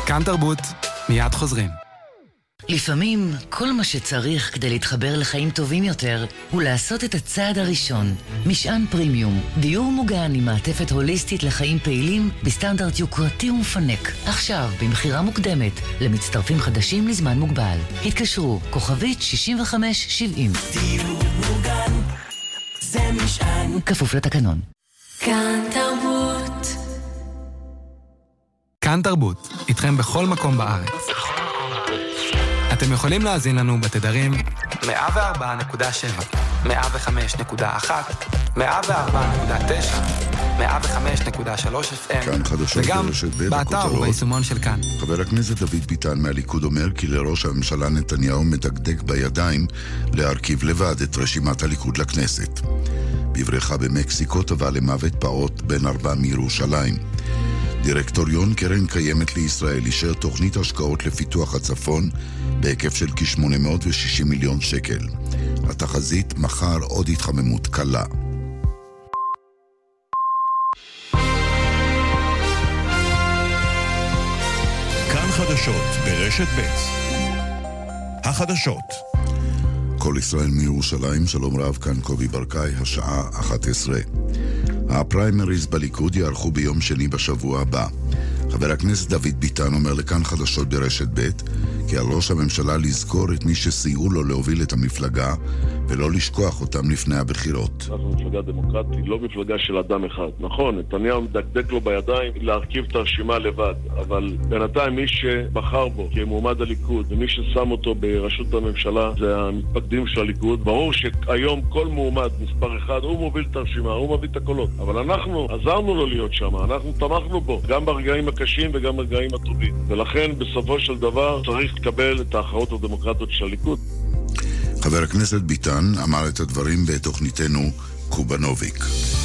כאן תרבות, מיד חוזרים. לפעמים כל מה שצריך כדי להתחבר לחיים טובים יותר הוא לעשות את הצעד הראשון. משען פרימיום, דיור מוגן עם מעטפת הוליסטית לחיים פעילים בסטנדרט יוקרתי ומפנק. עכשיו במחירה מוקדמת למצטרפים חדשים לזמן מוגבל. התקשרו, כוכבית 6570. דיור מוגן, זה משען. כפוף לתקנון. כאן תרבות. כאן תרבות, איתכם בכל מקום בארץ. אתם יכולים להאזין לנו בתדרים 104.7, 105.1, 104.9, 105.3 FM, כאן חדשות וגם ברשת ב' באתר וביישומון של כאן. חבר הכנסת דוד ביטן מהליכוד אומר כי לראש הממשלה נתניהו מדקדק בידיים להרכיב לבד את רשימת הליכוד לכנסת. בברכה במקסיקו טבע למוות פעוט בן 4 מירושלים. דירקטוריון קרן קיימת לישראל אישר תוכנית השקעות לפיתוח הצפון בהיקף של כ-860 מיליון שקל. התחזית מחר עוד התחממות קלה. כאן חדשות ברשת ב'. החדשות. כל ישראל מירושלים, שלום רב, כאן קובי ברקאי, השעה 11. הפריימריז בליכוד יערכו ביום שני בשבוע הבא. חבר הכנסת דוד ביטן אומר לכאן חדשות ברשת ב' כי על ראש הממשלה לזכור את מי שסייעו לו להוביל את המפלגה ולא לשכוח אותם לפני הבחירות. אנחנו מפלגה דמוקרטית, לא מפלגה של אדם אחד. נכון, נתניהו מדקדק לו בידיים להרכיב את הרשימה לבד, אבל בינתיים מי שבחר בו כמועמד הליכוד ומי ששם אותו בראשות הממשלה זה המתפקדים של הליכוד. ברור שהיום כל מועמד מספר אחד הוא מוביל את הרשימה, הוא מביא את הקולות, אבל אנחנו עזרנו לו להיות שם, אנחנו תמכנו בו גם ברגעים הקשים וגם ברגעים הטובים, ולכן בסופו של דבר צריך לקבל את האחריות הדמוקרטית של הליכוד. חבר הכנסת ביטן אמר את הדברים בתוכניתנו קובנוביק.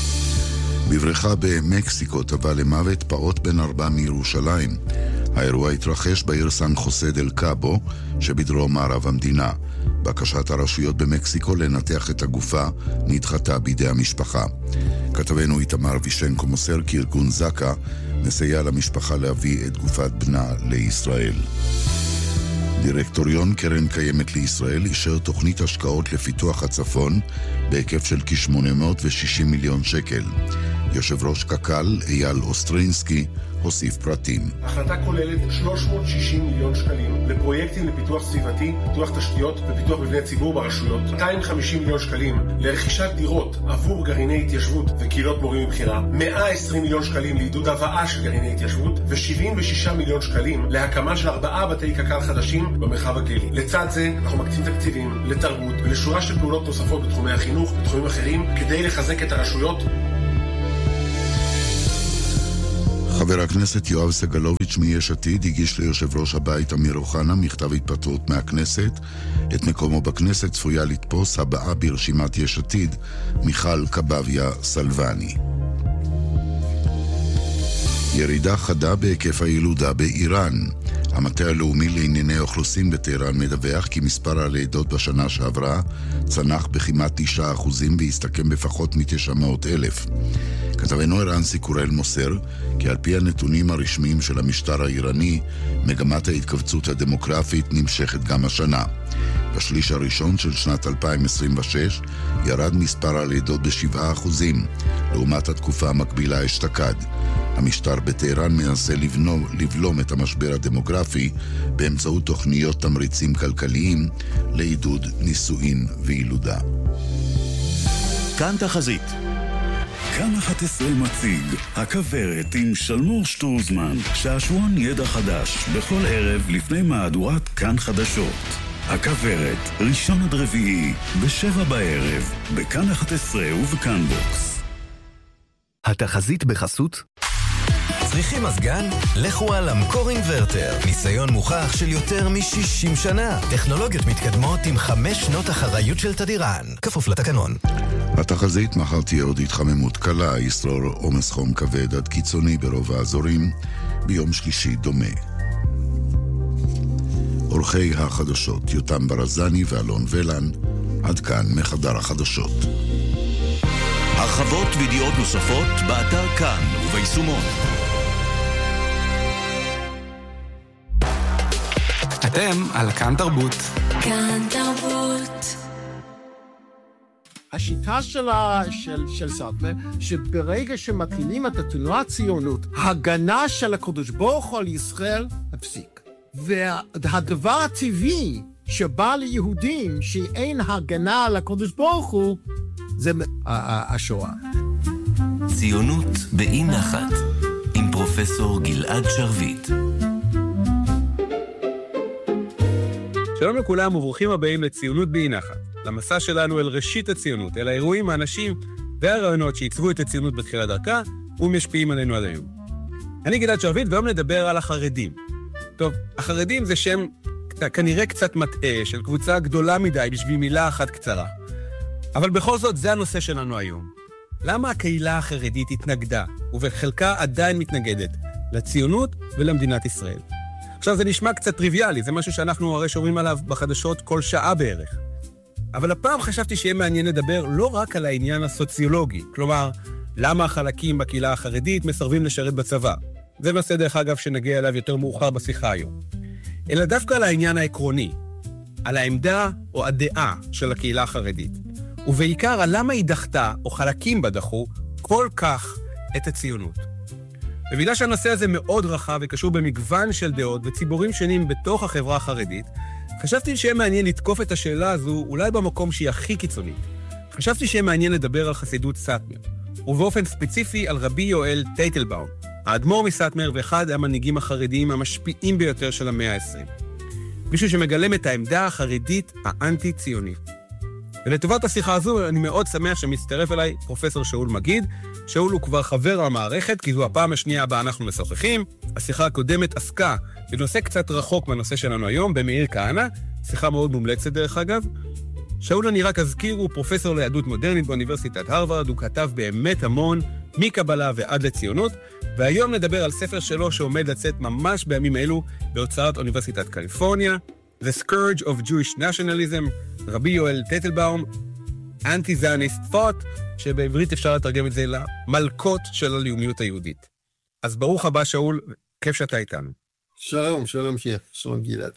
בברכה במקסיקו טבע למוות פעוט בן 4 מירושלים. האירוע התרחש בעיר סן חוסה דל קאבו שבדרום מערב המדינה. בקשת הרשויות במקסיקו לנתח את הגופה נדחתה בידי המשפחה. כתבנו איתמר וישנקו מוסר כי ארגון זקה מסייע למשפחה להביא את גופת בנה לישראל. דירקטוריון קרן קיימת לישראל אישר תוכנית השקעות לפיתוח הצפון בהיקף של כ-860 מיליון שקל. יושב ראש קק"ל אייל אוסטרינסקי הוסיף פרטים. ההחלטה כוללת 360 מיליון שקלים לפרויקטים לפיתוח סביבתי, פיתוח תשתיות ופיתוח מבני ציבור ברשויות. 250 מיליון שקלים לרכישת דירות עבור גרעיני התיישבות וקהילות מורים מבחירה. 120 מיליון שקלים לעידוד הבאה של גרעיני התיישבות ו76 מיליון שקלים להקמה של 4 בתי קק"ל חדשים במרחב הגלילי. לצד זה אנחנו מקצים תקציבים לתרבות ולשורה של פעולות נוספות בתחומי החינוך ובתחומים אחרים כדי לחזק את הרשויות. חבר הכנסת יואב סגלוביץ' מיש עתיד הגיש ליושב ראש הבית אמיר אוחנה מכתב התפטרות מהכנסת. את מקומו בכנסת צפויה לתפוס הבאה ברשימת יש עתיד, מיכל קבביה סלבני. ירידה חדה בהיקף הילודה באיראן. המטה הלאומי לענייני אוכלוסין בטהרן מדווח כי מספר הלידות בשנה שעברה צנח בכמעט 9% והסתכם בפחות מ-900,000. כתבנו ערן סיקורל מוסר כי על פי הנתונים הרשמיים של המשטר האיראני, מגמת ההתכווצות הדמוגרפית נמשכת גם השנה. בשליש הראשון של שנת 2026 ירד מספר הלידות ב7%, לעומת התקופה המקבילה אשתקד. המשטר בטהרן מנסה לבלום את המשבר הדמוגרפי באמצעות תוכניות תמריצים כלכליים לעידוד נישואין וילודה. כאן תחזית. כאן 11 מציג הכברת עם שלמור שטרוזמן, שעשועון ידע חדש בכל ערב לפני מהדורת כאן חדשות. הכברת, ראשון עד רביעי, ב7 בערב, בכאן 11 ובכאן בוקס. התחזית בחסות צריכים מזגן? לכו על אמקור אינברטר. ניסיון מוכח של יותר מ-60 שנה. טכנולוגיות מתקדמות עם 5 שנות אחריות של תדירן. כפוף לתקנון. התחזית מחר תהיה עוד התחממות קלה, ישרור עומס חום כבד עד קיצוני ברוב האזורים, ביום שלישי דומה. עורכי החדשות יותם ברזני ואלון ולן, עד כאן מחדר החדשות. הרחבות וידיעות נוספות באתר כאן וביישומון. אתם על כאן תרבות. כאן תרבות. השיטה של סאטמר, שברגע שמטילים את התנועה הציונות, הגנה של הקדוש ברוך הוא על ישראל הפסיק. והדבר הטבעי שבא ליהודים שאין הגנה על הקדוש ברוך הוא, זה השואה. ציונות באי נחת, עם פרופסור גלעד שרביט. שלום לכולם וברוכים הבאים לציונות באי נחת, למסע שלנו אל ראשית הציונות, אל האירועים, האנשים והרעיונות שעיצבו את הציונות בתחילת דרכה ומשפיעים עלינו עד היום. אני גלעד שרביט והיום נדבר על החרדים. טוב, החרדים זה שם כנראה קצת מטעה של קבוצה גדולה מדי בשביל מילה אחת קצרה. אבל בכל זאת זה הנושא שלנו היום. למה הקהילה החרדית התנגדה, ובחלקה עדיין מתנגדת, לציונות ולמדינת ישראל? עכשיו זה נשמע קצת טריוויאלי, זה משהו שאנחנו הרי שומעים עליו בחדשות כל שעה בערך. אבל הפעם חשבתי שיהיה מעניין לדבר לא רק על העניין הסוציולוגי, כלומר, למה החלקים בקהילה החרדית מסרבים לשרת בצבא. זה נושא דרך אגב שנגיע אליו יותר מאוחר בשיחה היום. אלא דווקא על העניין העקרוני, על העמדה או הדעה של הקהילה החרדית. ובעיקר על למה היא דחתה, או חלקים בה דחו, כל כך את הציונות. ובגלל שהנושא הזה מאוד רחב וקשור במגוון של דעות וציבורים שונים בתוך החברה החרדית, חשבתי שיהיה מעניין לתקוף את השאלה הזו אולי במקום שהיא הכי קיצונית. חשבתי שיהיה מעניין לדבר על חסידות סאטמר, ובאופן ספציפי על רבי יואל טייטלבאום, האדמו"ר מסאטמר ואחד המנהיגים החרדיים המשפיעים ביותר של המאה ה-20. מישהו שמגלם את העמדה החרדית האנטי-ציונית. ולטובת השיחה הזו אני מאוד שמח שמצטרף אליי פרופסור שאול מגיד. שאול הוא כבר חבר המערכת, כי זו הפעם השנייה הבאה אנחנו משוחחים. השיחה הקודמת עסקה בנושא קצת רחוק מהנושא שלנו היום, במאיר כהנא, שיחה מאוד מומלצת דרך אגב. שאול אני רק אזכיר, הוא פרופסור ליהדות מודרנית באוניברסיטת הרווארד, הוא כתב באמת המון, מקבלה ועד לציונות, והיום נדבר על ספר שלו שעומד לצאת ממש בימים אלו בהוצאת אוניברסיטת קליפורניה, The Scourge of Jewish Nationalism, רבי יואל טייטלבאום, Anti-Zionist Thought, שבעברית אפשר לתרגם את זה למלכות של הלאומיות היהודית. אז ברוך הבא שאול, כיף שאתה איתנו. שלום, שלום גלעד.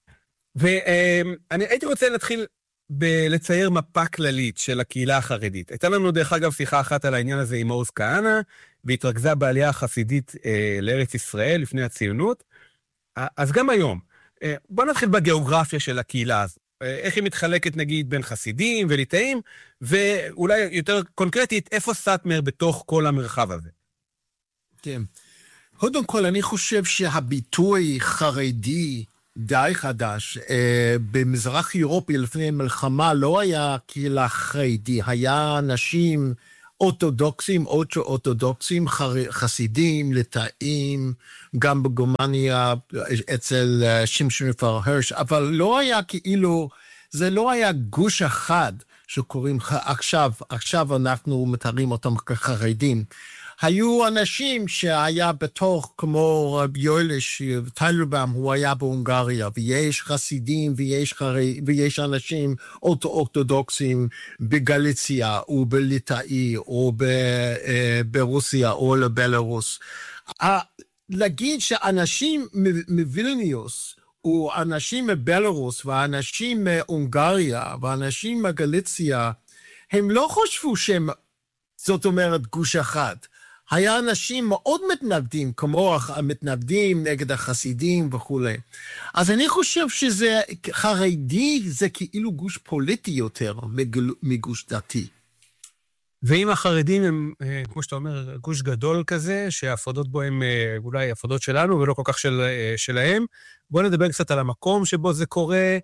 ואני הייתי רוצה להתחיל לצייר מפה כללית של הקהילה החרדית. הייתה לנו דרך אגב שיחה אחת על העניין הזה עם מעוז כהנא, והתרכזה בעלייה החסידית לארץ ישראל לפני הציונות. אז גם היום, בוא נתחיל בגיאוגרפיה של הקהילה הזו. איך היא מתחלקת נגיד בין חסידים וליטאים, ואולי יותר קונקרטית, איפה סאטמר בתוך כל המרחב הזה? כן. קודם כל, אני חושב שהביטוי חרדי די חדש, במזרח אירופי לפני מלחמה לא היה קהילה חרדי, היה אנשים אורתודוקסים, אורתודוקסים, חסידים, ליטאים, גם בגרמניה אצל שמשון פרהרש, אבל לא היה כאילו, זה לא היה גוש אחד שקוראים עכשיו אנחנו מתארים אותם כחרדים. היו אנשים שהיה בתוך, כמו רבי יואל טייטלבאום, הוא היה בהונגריה, ויש חסידים ויש אנשים אורתודוקסים בגליציה, או בליטאי, או ברוסיה, או לבלרוס. להגיד שאנשים מווילניוס, או אנשים מבלרוס, ואנשים מהונגריה, ואנשים מגליציה, הם לא חשבו שהם, זאת אומרת, גוש אחד. היה אנשים מאוד מתנגדים, כמו המתנגדים נגד החסידים וכו'. אז אני חושב שזה, חרדי זה כאילו גוש פוליטי יותר מגוש דתי. ואם החרדים הם, כמו שאתה אומר, גוש גדול כזה, שההפרדות בו הם אולי הפרדות שלנו ולא כל כך שלהם, בואו נדבר קצת על המקום שבו זה קורה,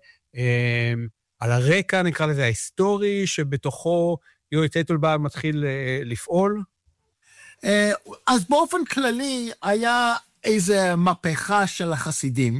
על הרקע, נקרא לזה, ההיסטורי, שבתוכו יואל טייטלבאום מתחיל לפעול. אז באופן כללי היה איזו מהפכה של החסידים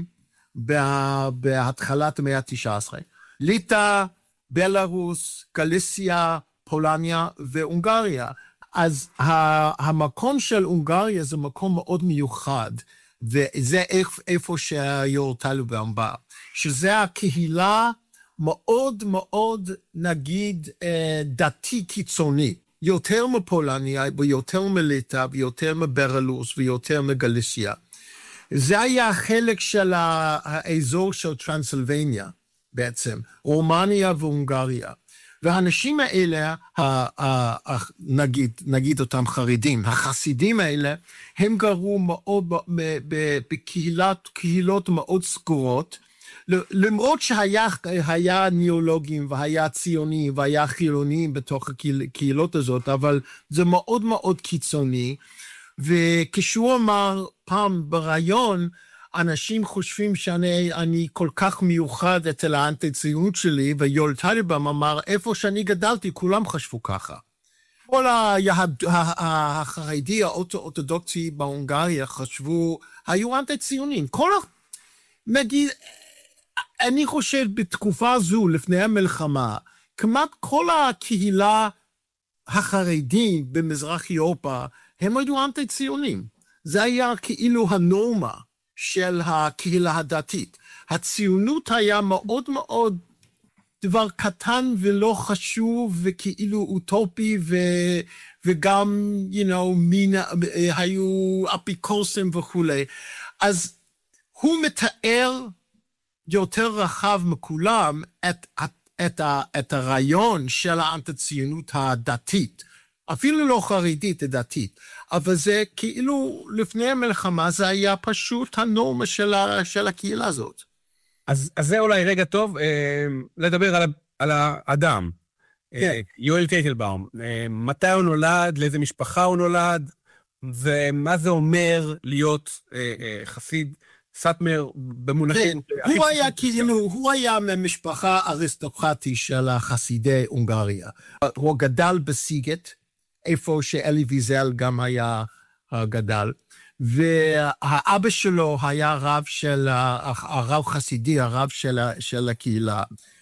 בהתחלת המאה ה-19. ליטא, בלרוס, גליציה, פולניה והונגריה. אז המקום של הונגריה זה מקום מאוד מיוחד, וזה איפה שיואל טייטלבאום בא, שזה הקהילה מאוד מאוד, נגיד, דתי קיצוני. יותר מפולניה, ויותר מליטא, ויותר מבלרוס, ויותר מגליציה. זה היה חלק של האזור של טרנסילבניה בעצם, רומניה והונגריה. והאנשים האלה, נגיד אותם חרדים, החסידים האלה, הם גרו מאוד בקהילות מאוד סגורות, למרות שהיה ניאולוגים והיה ציונים והיה חילונים בתוך הקהילות הזאת, אבל זה מאוד מאוד קיצוני, וכשהוא אמר פעם ברעיון, אנשים חושבים שאני כל כך מיוחד אצל האנטי-ציונות שלי, ויואל טייטלבאום אמר, איפה שאני גדלתי, כולם חשבו ככה. כל החרדי האורתודוקסי בהונגריה חשבו, היו אנטי-ציונים. נגיד, אני חושב בתקופה זו, לפני המלחמה, כמעט כל הקהילה החרדים במזרח אירופה, הם היו אנטי-ציונים. זה היה כאילו הנורמה של הקהילה הדתית. הציונות היה מאוד מאוד דבר קטן ולא חשוב וכאילו אוטופי וגם, היו אפיקורסים וכולי. אז הוא מתאר יותר רחב מכולם את הרעיון של האנטי-ציונות הדתית. אפילו לא חרדית, דתית, אבל זה כאילו לפני המלחמה זה היה פשוט הנורמה של הקהילה הזאת. אז זה אולי רגע טוב לדבר על האדם. יואל טייטלבאום, מתי הוא נולד, לאיזה משפחה הוא נולד, ומה זה אומר להיות חסיד סאטמר במונחים... הוא היה ממשפחה אריסטוקרטית של חסידי הונגריה. הוא גדל בסיגט, איפה שאלי ויזל גם היה גדל, והאבא שלו היה הרב חסידי, הרב של הקהילה,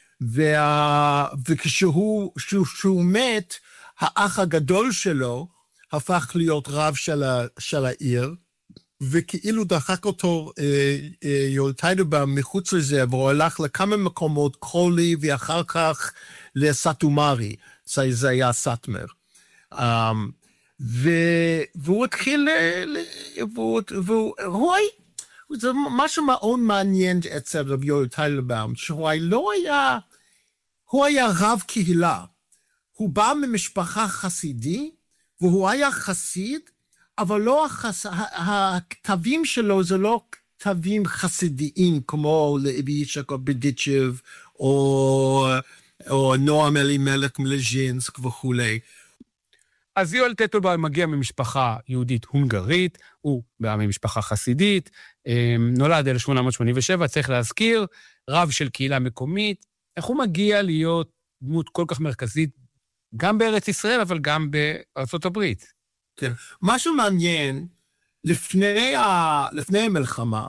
וכשהוא מת, האח הגדול שלו הפך להיות רב של העיר, וכאילו דחק אותו יואל טייטלבאום מחוץ לזה, והוא הלך לכמה מקומות, קרולי, ואחר כך לסאטומרי, זה היה סאטמר. והוא התחיל, זה משהו מאוד מעניין אצל רבי יואל טייטלבאום, שהוא היה רב קהילה. הוא בא ממשפחה חסידי, והוא היה חסיד, אבל לא הכתבים שלו זה לא כתבים חסידיים, כמו לאבישק או בדיצ'ב, או נועם אלימלך מלז'ינסק וכולי. אז יואל טייטלבאום מגיע ממשפחה יהודית הונגרית, הוא בא ממשפחה חסידית, נולד 1887, צריך להזכיר, רב של קהילה מקומית. איך הוא מגיע להיות דמות כל כך מרכזית, גם בארץ ישראל, אבל גם בארצות הברית? כן. משהו מעניין, לפני המלחמה,